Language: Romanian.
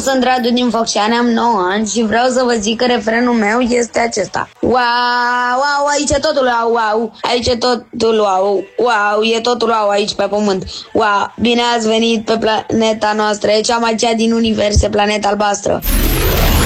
sunt Radu din Focșani, am 9 ani și vreau să vă zic că refrenul meu este acesta. Wow, wow, aici e totul wow, wow, aici e totul wow, wow, e totul wow aici pe pământ. Wow, bine ați venit pe planeta noastră, e cea mai cea din univers, planeta albastră.